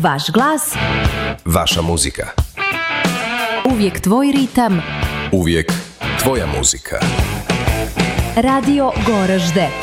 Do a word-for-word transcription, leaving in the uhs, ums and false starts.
Vaš glas, vaša muzika. Uvijek tvoj ritam, uvijek tvoja muzika. Radio Goražde.